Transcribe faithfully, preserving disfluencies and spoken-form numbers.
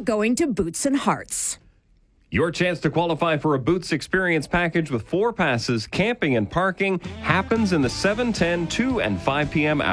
about going to Boots and Hearts. Your chance to qualify for a Boots Experience package with four passes, camping and parking happens in the seven, ten, two, and five p.m. hours.